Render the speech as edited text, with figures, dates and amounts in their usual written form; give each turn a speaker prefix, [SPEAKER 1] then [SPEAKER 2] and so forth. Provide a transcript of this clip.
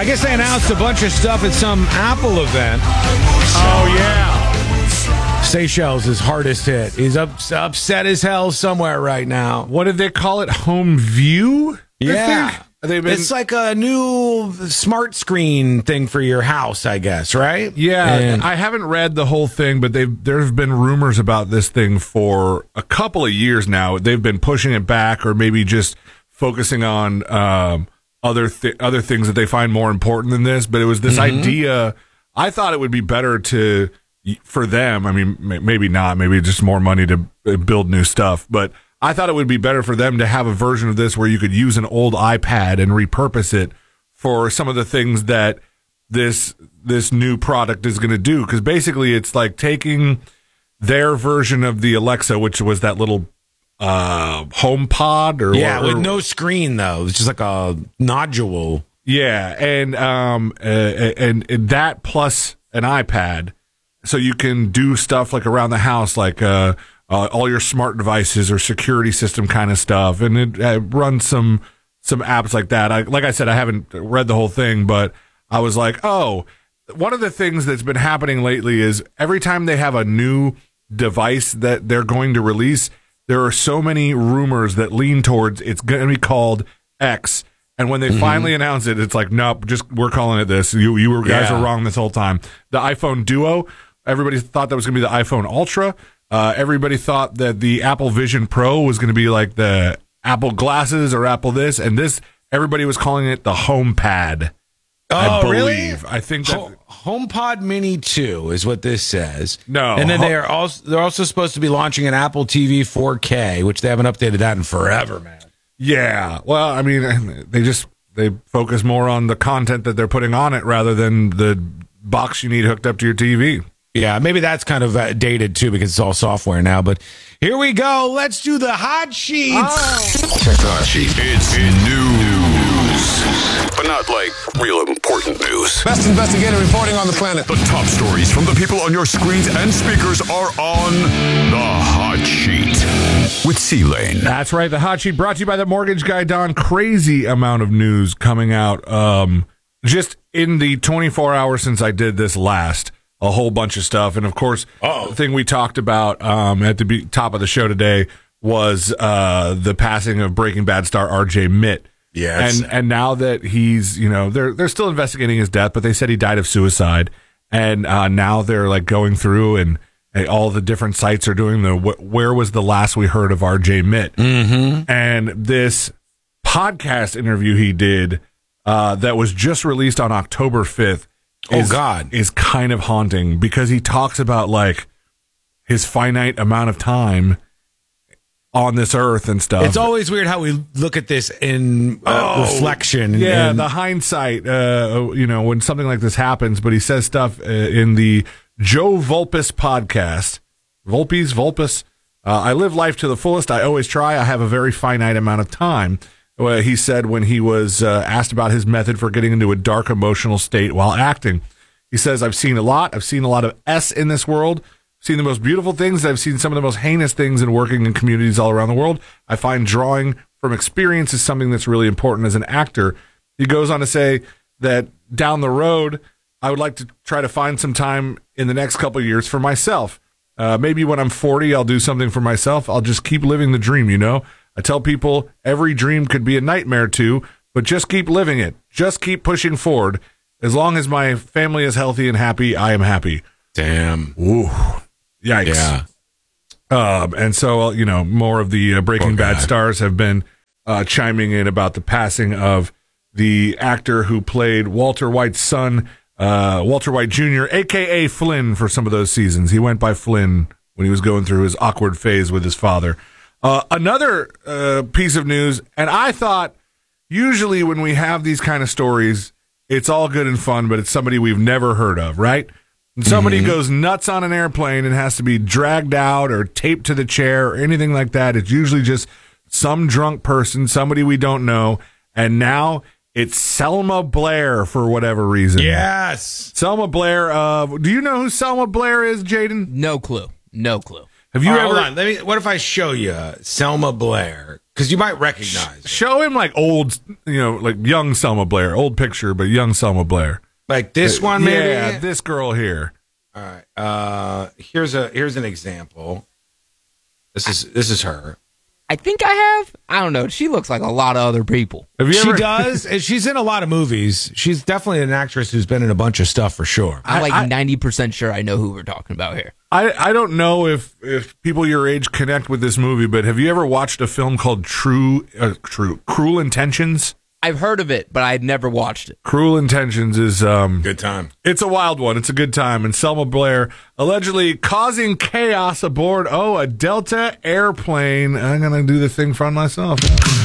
[SPEAKER 1] I guess they announced a bunch of stuff at some Apple event.
[SPEAKER 2] Oh, yeah.
[SPEAKER 1] Seychelles' his hardest hit. He's upset as hell somewhere right now.
[SPEAKER 2] What did they call it? Home View?
[SPEAKER 1] Yeah. It's like a new smart screen thing for your house, I guess, right?
[SPEAKER 2] Yeah,
[SPEAKER 1] And
[SPEAKER 2] I haven't read the whole thing, but there have been rumors about this thing for a couple of years now. They've been pushing it back, or maybe just focusing on other things that they find more important than this. But it was this idea. I thought it would be better for them. I mean, maybe not. Maybe just more money to build new stuff, but I thought it would be better for them to have a version of this where you could use an old iPad and repurpose it for some of the things that this new product is going to do. Because basically it's like taking their version of the Alexa, which was that little home pod or
[SPEAKER 1] with no screen though. It's just like a nodule.
[SPEAKER 2] Yeah, and that plus an iPad, so you can do stuff like around the house, like all your smart devices or security system kind of stuff, and it runs some apps like that. Like I said, I haven't read the whole thing, but I was like, oh, one of the things that's been happening lately is every time they have a new device that they're going to release, there are so many rumors that lean towards it's going to be called X. And when they finally announce it, it's like, nope, we're calling it this. You guys were wrong this whole time. The iPhone Duo, everybody thought that was going to be the iPhone Ultra. Everybody thought that the Apple Vision Pro was going to be like the Apple glasses or Apple this, and this, everybody was calling it the HomePad. I believe.
[SPEAKER 1] Really?
[SPEAKER 2] I think that
[SPEAKER 1] HomePod Mini 2 is what this says.
[SPEAKER 2] No.
[SPEAKER 1] And then they're also supposed to be launching an Apple TV 4K, which they haven't updated that in forever, man.
[SPEAKER 2] Yeah. Well, I mean, they focus more on the content that they're putting on it rather than the box you need hooked up to your TV.
[SPEAKER 1] Yeah, maybe that's kind of dated too because it's all software now. But here we go. Let's do the hot sheet.
[SPEAKER 3] Check the hot sheet. It's news, but not like real important news.
[SPEAKER 4] Best investigative reporting on the planet.
[SPEAKER 3] The top stories from the people on your screens and speakers are on the hot sheet with C-Lane.
[SPEAKER 2] That's right. The hot sheet brought to you by the mortgage guy, Don. Crazy amount of news coming out. Just in the 24 hours since I did this last. A whole bunch of stuff. And, of course, the thing we talked about at the top of the show today was the passing of Breaking Bad star R.J. Mitt.
[SPEAKER 1] Yes.
[SPEAKER 2] And now that he's, they're still investigating his death, but they said he died of suicide. And now they're, like, going through and all the different sites are doing where was the last we heard of R.J. Mitt. Mm-hmm. And this podcast interview he did that was just released on October 5th, is kind of haunting because he talks about like his finite amount of time on this earth and stuff.
[SPEAKER 1] It's always weird how we look at this in reflection.
[SPEAKER 2] Yeah, the hindsight, when something like this happens. But he says stuff in the Joe Vulpes podcast. Vulpes. I live life to the fullest. I always try. I have a very finite amount of time. He said when he was asked about his method for getting into a dark emotional state while acting. He says, I've seen a lot. I've seen a lot of S in this world. I've seen the most beautiful things. I've seen some of the most heinous things in working in communities all around the world. I find drawing from experience is something that's really important as an actor. He goes on to say that down the road, I would like to try to find some time in the next couple of years for myself. Maybe when I'm 40, I'll do something for myself. I'll just keep living the dream, I tell people every dream could be a nightmare too, but just keep living it. Just keep pushing forward. As long as my family is healthy and happy, I am happy.
[SPEAKER 1] Damn.
[SPEAKER 2] Ooh. Yikes.
[SPEAKER 1] Yeah.
[SPEAKER 2] And so, more of the Breaking Bad stars have been chiming in about the passing of the actor who played Walter White's son, Walter White Jr., a.k.a. Flynn for some of those seasons. He went by Flynn when he was going through his awkward phase with his father. Another piece of news, and I thought usually when we have these kind of stories, it's all good and fun, but it's somebody we've never heard of, right? And somebody goes nuts on an airplane and has to be dragged out or taped to the chair or anything like that. It's usually just some drunk person, somebody we don't know, and now it's Selma Blair for whatever reason.
[SPEAKER 1] Yes.
[SPEAKER 2] Selma Blair. Do you know who Selma Blair is, Jaden?
[SPEAKER 5] No clue.
[SPEAKER 2] Have you ever?
[SPEAKER 1] Hold on. What if I show you Selma Blair? Because you might recognize it.
[SPEAKER 2] Show him like old, like young Selma Blair. Old picture, but young Selma Blair.
[SPEAKER 1] Like this one, maybe?
[SPEAKER 2] Yeah, this girl here.
[SPEAKER 1] All right. Here's an example. This is her.
[SPEAKER 5] I think I have. I don't know. She looks like a lot of other people.
[SPEAKER 1] She does. She's in a lot of movies. She's definitely an actress who's been in a bunch of stuff for sure.
[SPEAKER 5] I'm like 90% sure I know who we're talking about here.
[SPEAKER 2] I don't know if people your age connect with this movie, but have you ever watched a film called Cruel Intentions?
[SPEAKER 5] I've heard of it, but I've never watched it.
[SPEAKER 2] Cruel Intentions is
[SPEAKER 1] good time.
[SPEAKER 2] It's a wild one. It's a good time. And Selma Blair allegedly causing chaos aboard a Delta airplane. I'm gonna do the thing from myself.